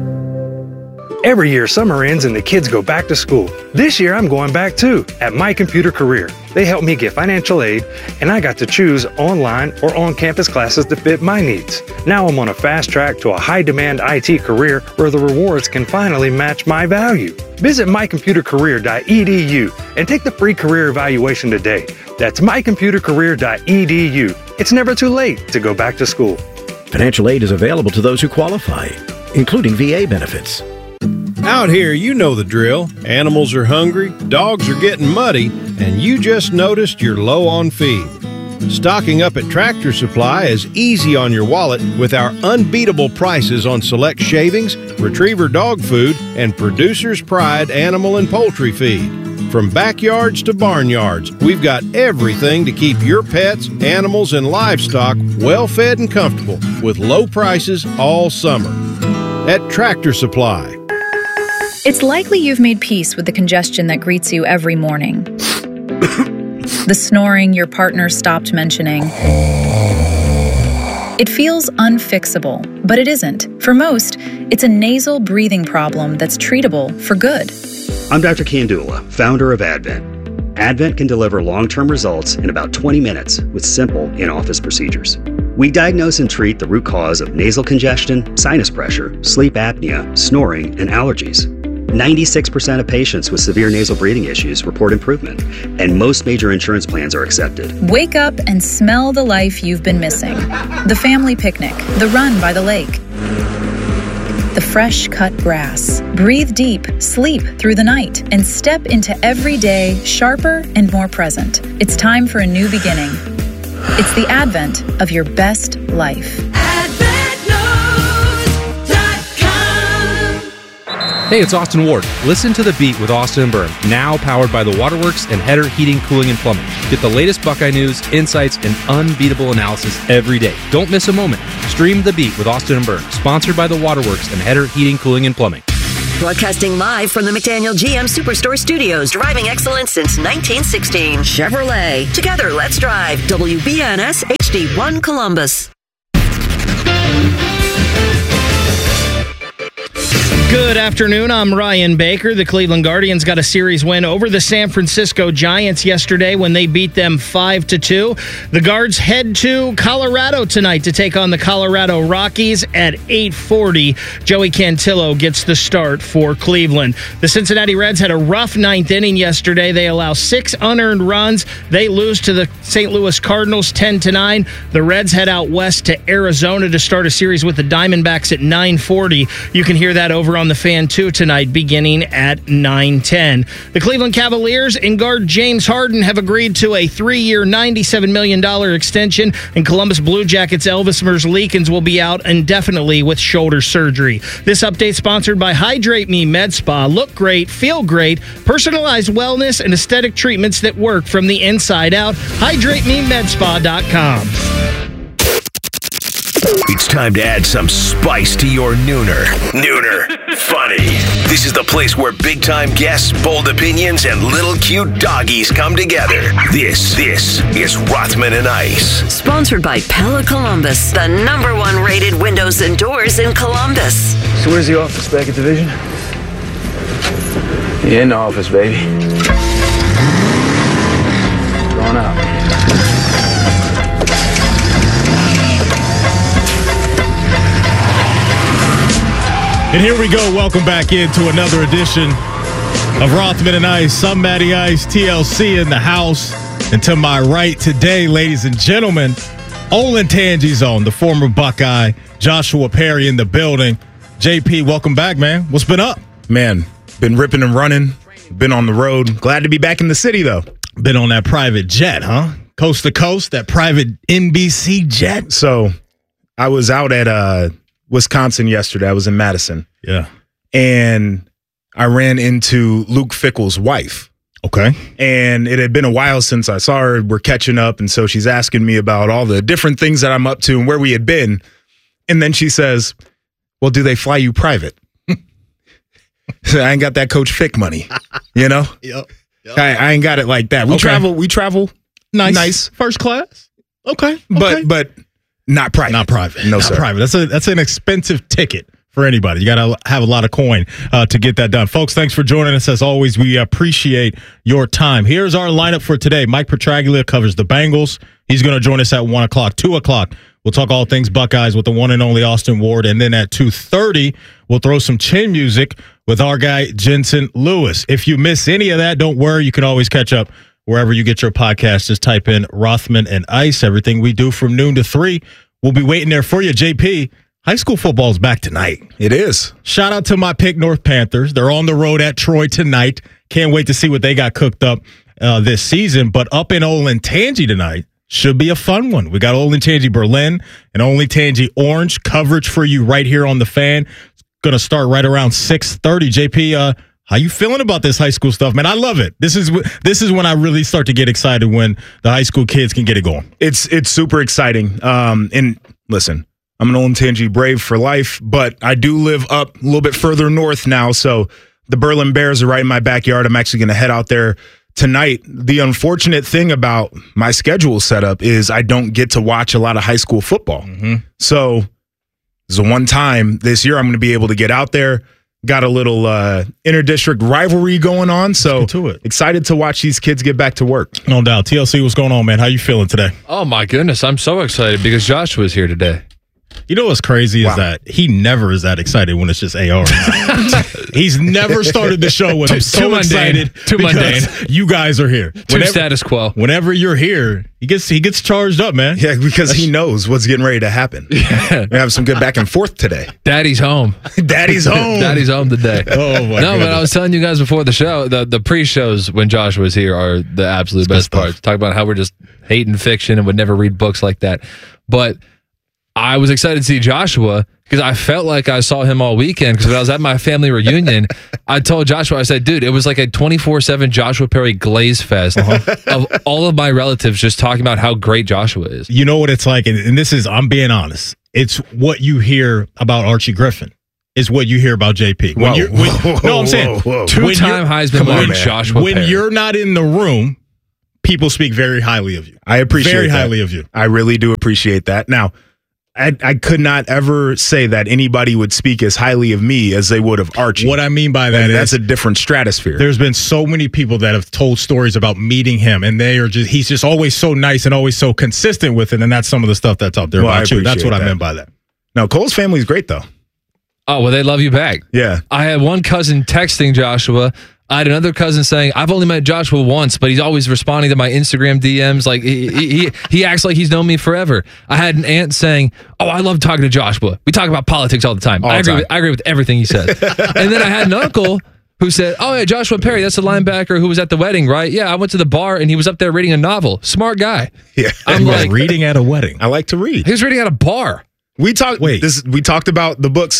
Every year, summer ends and the kids go back to school. This year, I'm going back too, at My Computer Career. They helped me get financial aid, and I got to choose online or on-campus classes to fit my needs. Now I'm on a fast track to a high-demand IT career where the rewards can finally match my value. Visit mycomputercareer.edu and take the free career evaluation today. That's mycomputercareer.edu. It's never too late to go back to school. Financial aid is available to those who qualify, including VA benefits. Out here, you know the drill. Animals are hungry, dogs are getting muddy, and you just noticed you're low on feed. Stocking up at Tractor Supply is easy on your wallet with our unbeatable prices on select shavings, retriever dog food, and Producer's Pride animal and poultry feed. From backyards to barnyards, we've got everything to keep your pets, animals, and livestock well fed and comfortable with low prices all summer. At Tractor Supply. It's likely you've made peace with the congestion that greets you every morning. The snoring your partner stopped mentioning. It feels unfixable, but it isn't. For most, it's a nasal breathing problem that's treatable for good. I'm Dr. Kandula, founder of Advent. Advent can deliver long-term results in about 20 minutes with simple in-office procedures. We diagnose and treat the root cause of nasal congestion, sinus pressure, sleep apnea, snoring, and allergies. 96% of patients with severe nasal breathing issues report improvement, and most major insurance plans are accepted. Wake up and smell the life you've been missing. The family picnic, the run by the lake. the fresh cut grass. Breathe deep, sleep through the night, and step into every day sharper and more present. It's time for a new beginning. It's the advent of your best life. Hey, it's Austin Ward. Listen to The Beat with Austin and Byrne, now powered by the Waterworks and Header Heating, Cooling, and Plumbing. Get the latest Buckeye news, insights, and unbeatable analysis every day. Don't miss a moment. Stream The Beat with Austin and Byrne, sponsored by the Waterworks and Header Heating, Cooling, and Plumbing. Broadcasting live from the McDaniel GM Superstore Studios, driving excellence since 1916. Chevrolet. Together, let's drive. WBNS HD1 Columbus. Good afternoon. I'm Ryan Baker. The Cleveland Guardians got a series win over the San Francisco Giants yesterday when they beat them 5-2. The Guards head to Colorado tonight to take on the Colorado Rockies at 8:40. Joey Cantillo gets the start for Cleveland. The Cincinnati Reds had a rough ninth inning yesterday. They allow 6 unearned runs. They lose to the St. Louis Cardinals 10-9. The Reds head out west to Arizona to start a series with the Diamondbacks at 9:40. You can hear that over on the Fan 2 tonight beginning at 9:10. The Cleveland Cavaliers and guard James Harden have agreed to a 3-year, $97 million extension, and Columbus Blue Jackets Elvis Merzlikins will be out indefinitely with shoulder surgery. This update sponsored by Hydrate Me Med Spa. Look great, feel great, personalized wellness and aesthetic treatments that work from the inside out. HydrateMeMedSpa.com. It's time to add some spice to your Nooner. Nooner Funny. This is the place where big-time guests, bold opinions, and little cute doggies come together. This is Rothman and Ice. Sponsored by Pella Columbus, the #1 rated windows and doors in Columbus. So where's the office, back at Division? In the office, baby. Going out. And here we go. Welcome back into another edition of Rothman and Ice. I'm Matty Ice, TLC in the house. And to my right today, ladies and gentlemen, Olentangy's on, the former Buckeye, Joshua Perry in the building. JP, welcome back, man. What's been up? Man, been ripping and running. Been on the road. Glad to be back in the city, though. Been on that private jet, huh? Coast to coast, that private NBC jet. So I was out at Wisconsin yesterday. I was in Madison. Yeah. And I ran into Luke Fickell's wife. Okay. And it had been a while since I saw her. We're catching up. And so she's asking me about all the different things that I'm up to and where we had been. And then she says, well, do they fly you private? So I ain't got that Coach Fick money, you know? Yep. I ain't got it like that. We travel nice. First class. Okay. But not private. Not private. No, not sir. Private. That's an expensive ticket for anybody. You got to have a lot of coin to get that done. Folks, thanks for joining us. As always, we appreciate your time. Here's our lineup for today. Mike Petraglia covers the Bengals. He's going to join us at 1 o'clock. 2 o'clock, we'll talk all things Buckeyes with the one and only Austin Ward. And then at 2:30, we'll throw some chin music with our guy, Jensen Lewis. If you miss any of that, don't worry. You can always catch up wherever you get your podcast. Just type in Rothman and Ice. Everything we do from noon to 3. We'll be waiting there for you, JP. High school football is back tonight. It is. Shout out to my pick, North Panthers. They're on the road at Troy tonight. Can't wait to see what they got cooked up this season. But up in Olentangy tonight should be a fun one. We got Olentangy Berlin and Olentangy Orange coverage for you right here on the Fan. It's going to start right around 6:30. JP, how you feeling about this high school stuff, man? I love it. This is when I really start to get excited, when the high school kids can get it going. It's super exciting. And listen, I'm an Olentangy Brave for life, but I do live up a little bit further north now, so the Berlin Bears are right in my backyard. I'm actually going to head out there tonight. The unfortunate thing about my schedule setup is I don't get to watch a lot of high school football. Mm-hmm. So there's one time this year I'm going to be able to get out there. Got a little inter-district rivalry going on, so excited to watch these kids get back to work. No doubt. TLC, what's going on, man? How you feeling today? Oh, my goodness. I'm so excited because Joshua's here today. You know what's crazy is that he never is that excited when it's just AR. He's never started the show with I'm so excited too mundane. You guys are here. Too status quo. Whenever you're here, he gets charged up, man. Yeah, because he knows what's getting ready to happen. Yeah. We have some good back and forth today. Daddy's home. Daddy's home. Daddy's home today. Oh my God. But I was telling you guys before the show, the pre-shows when Josh was here are the absolute best part. Talk about how we're just hating fiction and would never read books like that. But I was excited to see Joshua because I felt like I saw him all weekend because when I was at my family reunion, I told Joshua, I said, dude, it was like a 24/7 Joshua Perry glaze fest of all of my relatives just talking about how great Joshua is. You know what it's like, and this is, I'm being honest, it's what you hear about Archie Griffin. Is what you hear about JP. I'm saying two-time Heisman winner Joshua Perry. When you're not in the room, people speak very highly of you. I appreciate very that. highly of you. I really do appreciate that. Now, I could not ever say that anybody would speak as highly of me as they would of Archie. What I mean by that is that's a different stratosphere. There's been so many people that have told stories about meeting him, and he's just always so nice and always so consistent with it, and that's some of the stuff that's out there about you. That's what I meant by that. No, Cole's family is great, though. Oh, well, they love you back. Yeah. I had one cousin texting Joshua. I had another cousin saying, I've only met Joshua once, but he's always responding to my Instagram DMs. Like he acts like he's known me forever. I had an aunt saying, oh, I love talking to Joshua. We talk about politics all the time. I agree with everything he says. And then I had an uncle who said, oh, yeah, Joshua Perry, that's the linebacker who was at the wedding, right? Yeah, I went to the bar and he was up there reading a novel. Smart guy. Yeah. I'm like, reading at a wedding. I like to read. He was reading at a bar. We talked about the books.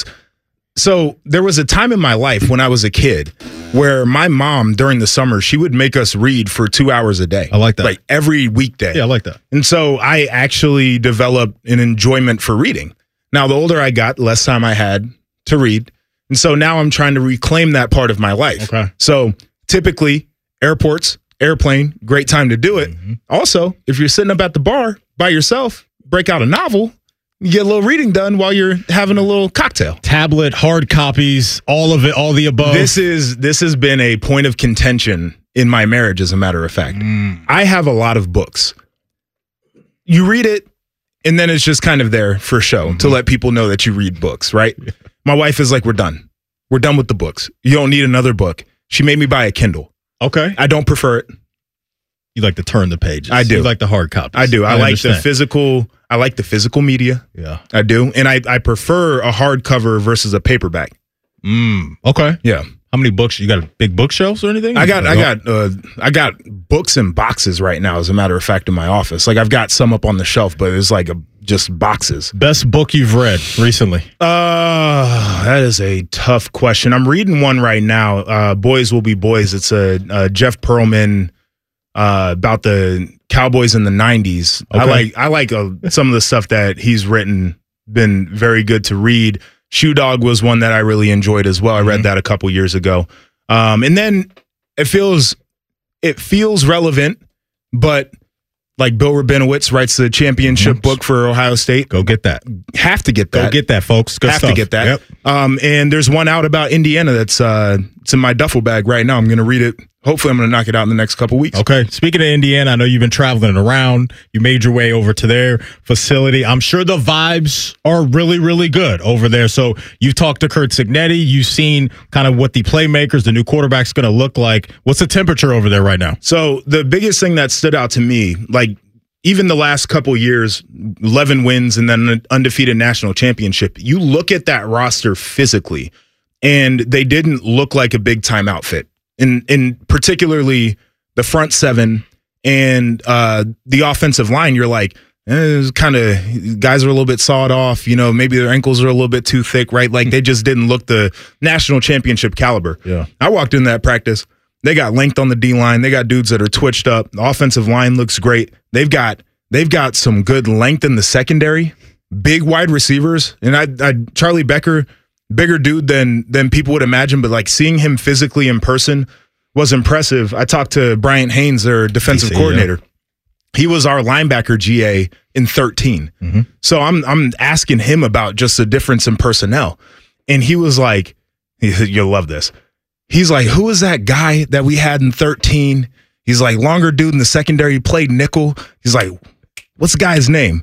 So there was a time in my life when I was a kid where my mom during the summer, she would make us read for 2 hours a day. I like that. Like every weekday. Yeah, I like that. And so I actually developed an enjoyment for reading. Now, the older I got, the less time I had to read. And so now I'm trying to reclaim that part of my life. Okay. So typically airports, airplane, great time to do it. Mm-hmm. Also, if you're sitting up at the bar by yourself, break out a novel. You get a little reading done while you're having a little cocktail. Tablet, hard copies, all of it, all the above. This has been a point of contention in my marriage, as a matter of fact. I have a lot of books. You read it, and then it's just kind of there for show to let people know that you read books, right? My wife is like, we're done. We're done with the books. You don't need another book. She made me buy a Kindle. Okay. I don't prefer it. You like to turn the pages. I do. You like the hard copies. I do. I like understand. the physical. I like the physical media. Yeah. I do. And I prefer a hardcover versus a paperback. Okay. Yeah. How many books? You got a big bookshelves or anything? I got books in boxes right now, as a matter of fact, in my office. Like I've got some up on the shelf, but it's like just boxes. Best book you've read recently? That is a tough question. I'm reading one right now. Boys Will Be Boys. It's a Jeff Pearlman about the Cowboys in the 90s. Okay. I like some of the stuff that he's written. Been very good to read. Shoe Dog was one that I really enjoyed as well. I read that a couple years ago. And then it feels relevant, but like Bill Rabinowitz writes the championship book for Ohio State. Go get that. Have to get that. Go get that, folks. Good Have stuff. to get that. Yep. And there's one out about Indiana that's it's in my duffel bag right now. I'm going to read it. Hopefully, I'm going to knock it out in the next couple weeks. Okay. Speaking of Indiana, I know you've been traveling around. You made your way over to their facility. I'm sure the vibes are really, really good over there. So you've talked to Curt Cignetti. You've seen kind of what the playmakers, the new quarterback's going to look like. What's the temperature over there right now? So the biggest thing that stood out to me, like even the last couple years, 11 wins and then an undefeated national championship, you look at that roster physically, and they didn't look like a big-time outfit. In particularly the front seven and the offensive line, you're like, kind of guys are a little bit sawed off. You know, maybe their ankles are a little bit too thick, right? Like they just didn't look the national championship caliber. Yeah. I walked in that practice. They got length on the D-line. They got dudes that are twitched up. The offensive line looks great. They've got some good length in the secondary. Big wide receivers. And I Charlie Becker, bigger dude than people would imagine, but like seeing him physically in person was impressive. I talked to Bryant Haynes, their defensive coordinator. He was our linebacker GA in 13. Mm-hmm. So I'm asking him about just the difference in personnel. And he was like, you'll love this. He's like, who was that guy that we had in 13? He's like, longer dude in the secondary, played nickel. He's like, what's the guy's name?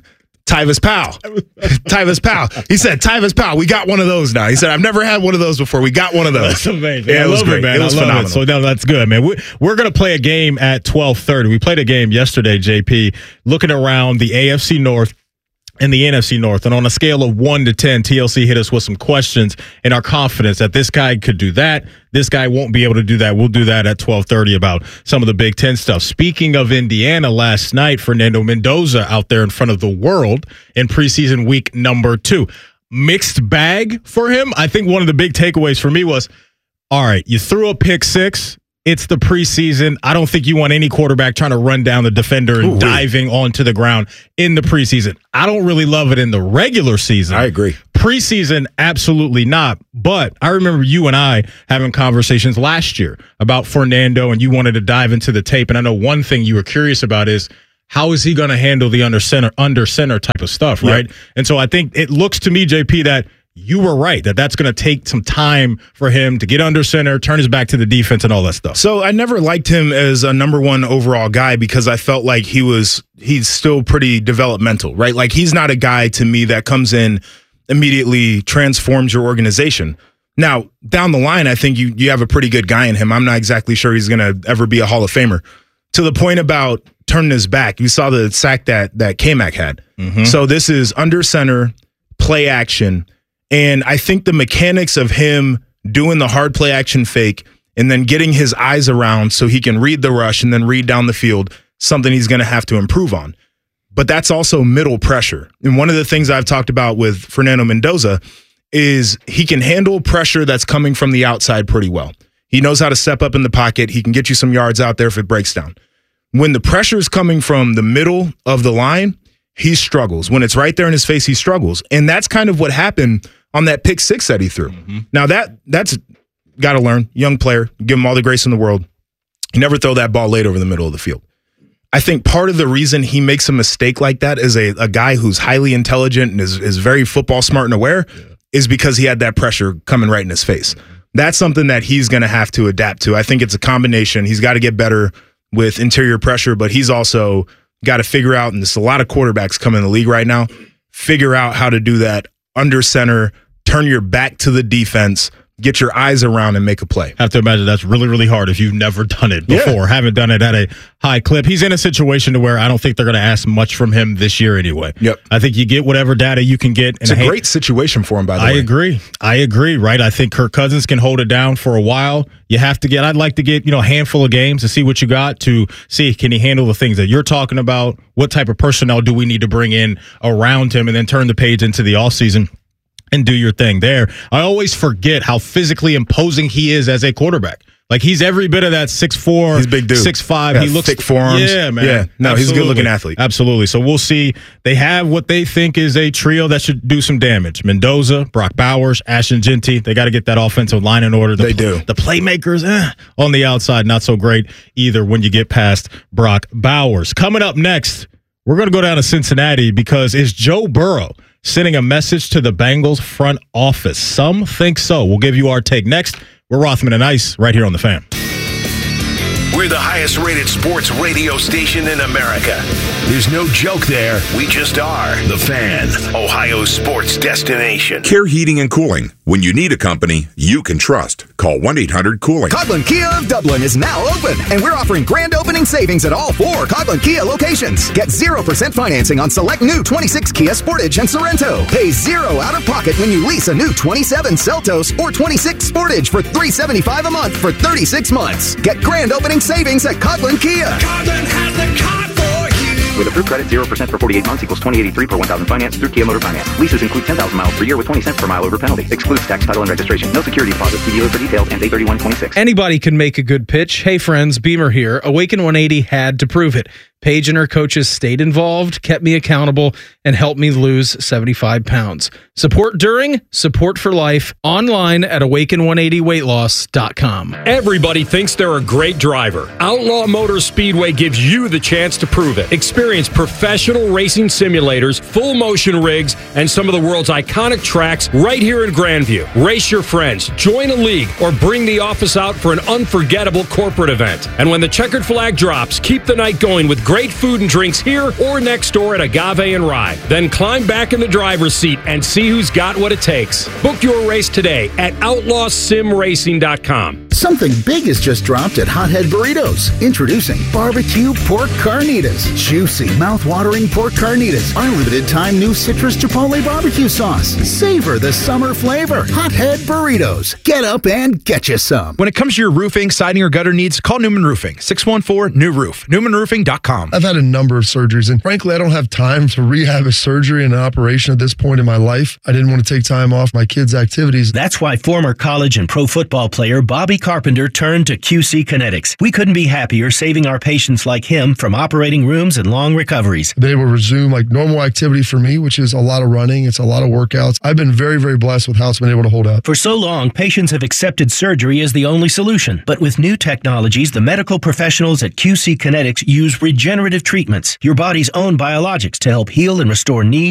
Tyvis Powell. Tyvis Powell. He said, Tyvis Powell, we got one of those now. He said, I've never had one of those before. We got one of those. That's amazing. Yeah, I it was love great. it, man. It was I love phenomenal. it. So no, that's good, man. We're going to play a game at 12:30. We played a game yesterday, JP, looking around the AFC North and the NFC North. And on a scale of 1 to 10, TLC hit us with some questions and our confidence that this guy could do that. This guy won't be able to do that. We'll do that at 12:30 about some of the Big Ten stuff. Speaking of Indiana, last night, Fernando Mendoza out there in front of the world in preseason week number 2. Mixed bag for him. I think one of the big takeaways for me was, all right, you threw a pick 6. It's the preseason. I don't think you want any quarterback trying to run down the defender and diving onto the ground in the preseason. I don't really love it in the regular season. I agree. Preseason, absolutely not. But I remember you and I having conversations last year about Fernando, and you wanted to dive into the tape. And I know one thing you were curious about is, how is he going to handle the under center type of stuff, right? Yep. And so I think it looks to me, JP, that you were right, that's going to take some time for him to get under center, turn his back to the defense and all that stuff. So I never liked him as a number 1 overall guy because I felt like he's still pretty developmental, right? Like he's not a guy to me that comes in, immediately transforms your organization. Now, down the line, I think you have a pretty good guy in him. I'm not exactly sure he's going to ever be a Hall of Famer. To the point about turning his back, you saw the sack that K-Mac had. Mm-hmm. So this is under center, play action. And I think the mechanics of him doing the hard play action fake and then getting his eyes around so he can read the rush and then read down the field, something he's going to have to improve on. But that's also middle pressure. And one of the things I've talked about with Fernando Mendoza is he can handle pressure that's coming from the outside pretty well. He knows how to step up in the pocket. He can get you some yards out there if it breaks down. When the pressure is coming from the middle of the line, he struggles. When it's right there in his face, he struggles. And that's kind of what happened on that pick 6 that he threw. Mm-hmm. Now, that's got to learn. Young player, give him all the grace in the world. You never throw that ball late over the middle of the field. I think part of the reason he makes a mistake like that as a guy who's highly intelligent and is very football smart and aware is because he had that pressure coming right in his face. That's something that he's going to have to adapt to. I think it's a combination. He's got to get better with interior pressure, but he's also got to figure out, and there's a lot of quarterbacks coming in the league right now, figure out how to do that under center, turn your back to the defense, get your eyes around and make a play. I have to imagine that's really, really hard if you've never done it before, haven't done it at a high clip. He's in a situation to where I don't think they're going to ask much from him this year anyway. Yep. I think you get whatever data you can get. It's a great situation for him, by the way. I agree, right? I think Kirk Cousins can hold it down for a while. I'd like to get, a handful of games to see what you got, to see, can he handle the things that you're talking about? What type of personnel do we need to bring in around him, and then turn the page into the offseason and do your thing there. I always forget how physically imposing he is as a quarterback. Like, he's every bit of that 6'4", he's a big dude. 6'5". Yeah, he looks thick forearms. Yeah, man. Yeah, no, Absolutely. He's a good-looking athlete. Absolutely. So we'll see. They have what they think is a trio that should do some damage. Mendoza, Brock Bowers, Ashton Jeanty. They got to get that offensive line in order. They do. The playmakers on the outside, not so great either when you get past Brock Bowers. Coming up next, we're going to go down to Cincinnati because is Joe Burrow sending a message to the Bengals front office? Some think so. We'll give you our take next. We're Rothman and Ice right here on The Fan. We're the highest rated sports radio station in America. There's no joke there. We just are. The Fan, Ohio's sports destination. Care Heating and Cooling. When you need a company you can trust, call 1-800-COOLING. Coghlan Kia of Dublin is now open, and we're offering grand opening savings at all 4 Coghlan Kia locations. Get 0% financing on select new 26 Kia Sportage and Sorrento. Pay $0 out of pocket when you lease a new 27 Seltos or 26 Sportage for $375 a month for 36 months. Get grand opening savings at Coghlan Kia. Coghlan has the car for you. With approved credit, 0% for 48 months equals $20.83 per 1,000 finance through Kia Motor Finance. Leases include 10,000 miles per year with 20 cents per mile over penalty. Excludes tax, title, and registration. No security deposit. See dealer for details. Ends 8/31/26. Anybody can make a good pitch. Hey friends, Beamer here. Awaken 180 had to prove it. Paige and her coaches stayed involved, kept me accountable, and helped me lose 75 pounds. Support during, support for life. Online at awaken180weightloss.com. Everybody thinks they're a great driver. Outlaw Motor Speedway gives you the chance to prove it. Experience professional racing simulators, full motion rigs, and some of the world's iconic tracks right here in Grandview. Race your friends, join a league, or bring the office out for an unforgettable corporate event. And when the checkered flag drops, keep the night going with great great food and drinks here or next door at Agave and Rye. Then climb back in the driver's seat and see who's got what it takes. Book your race today at outlawsimracing.com. Something big has just dropped at Hothead Burritos. Introducing barbecue pork carnitas. Juicy, mouth-watering pork carnitas. Our limited-time new citrus chipotle barbecue sauce. Savor the summer flavor. Hothead Burritos. Get up and get you some. When it comes to your roofing, siding, or gutter needs, call Newman Roofing. 614-NEW-ROOF. NewmanRoofing.com. I've had a number of surgeries, and frankly, I don't have time to rehab a surgery and an operation at this point in my life. I didn't want to take time off my kids' activities. That's why former college and pro football player Bobby Carpenter turned to QC Kinetics. We couldn't be happier saving our patients like him from operating rooms and long recoveries. They will resume like normal activity for me, which is a lot of running. It's a lot of workouts. I've been very, very blessed with how it's been able to hold up. For so long, patients have accepted surgery as the only solution. But with new technologies, the medical professionals at QC Kinetics use regenerative treatments, your body's own biologics, to help heal and restore knees,